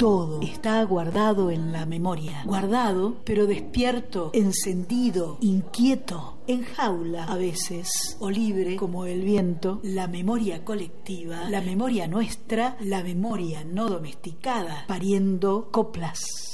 todo está guardado en la memoria. Guardado, pero despierto, encendido, inquieto, en jaula a veces, o libre como el viento, la memoria colectiva, la memoria nuestra, la memoria no domesticada, pariendo coplas.